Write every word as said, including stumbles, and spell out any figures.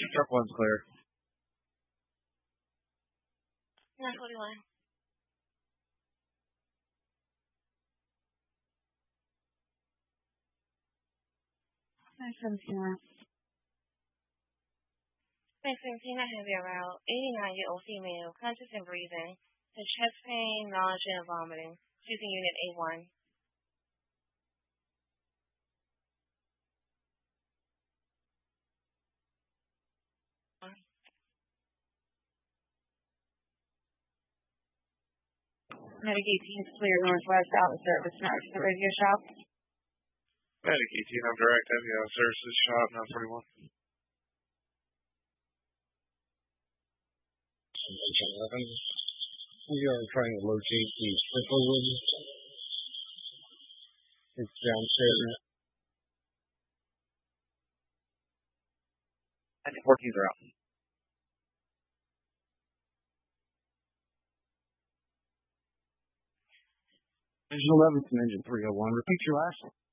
Truck one's clear. nine forty-one. nine seventeen. nine seventeen, I have your route. eighty-nine-year-old female, conscious and breathing. Has chest pain, nausea, and vomiting. Choosing unit A one. Medic eighteen is clear northwest out of service next to the radio shop. Medic eighteen, I'm direct. I've got services shop nine forty-one. We are trying to locate the sprinkler room. It's downstairs. I think fourteens are out. Engine eleven from engine three oh one. Repeat your last.